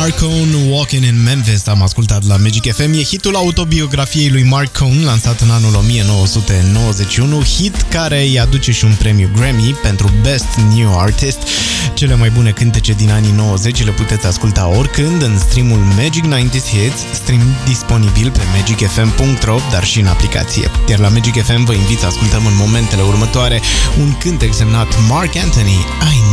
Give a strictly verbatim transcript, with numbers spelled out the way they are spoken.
Marcone, Walking in Memphis, am ascultat la Magic F M. E hitul autobiografiei lui Marcone, lansat în anul nouăsprezece nouăzeci și unu, hit care îi aduce și un premiu Grammy pentru Best New Artist. Cele mai bune cântece din anii nouăzeci le puteți asculta oricând în streamul Magic nouăzeci Hits, stream disponibil pe magic f m punct ro, dar și în aplicație. Iar la Magic F M vă invit să ascultăm în momentele următoare un cântec semnat Marc Anthony, I